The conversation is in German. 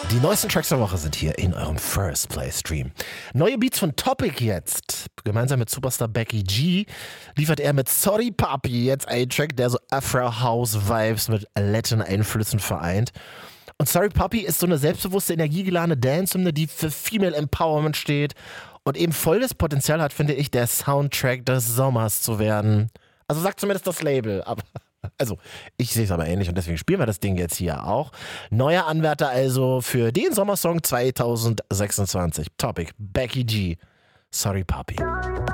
Die neuesten Tracks der Woche sind hier in eurem First Play Stream. Neue Beats von Topic jetzt. Gemeinsam mit Superstar Becky G liefert er mit Sorry Papi jetzt einen Track, der so Afro-House-Vibes mit Latin-Einflüssen vereint. Und Sorry Papi ist so eine selbstbewusste, energiegeladene Dance-Hymne, die für Female Empowerment steht und eben volles Potenzial hat, finde ich, der Soundtrack des Sommers zu werden. Also sagt zumindest das Label, aber also, ich sehe es aber ähnlich und deswegen spielen wir das Ding jetzt hier auch. Neuer Anwärter also für den Sommersong 2026. Topic, Becky G. Sorry Papi.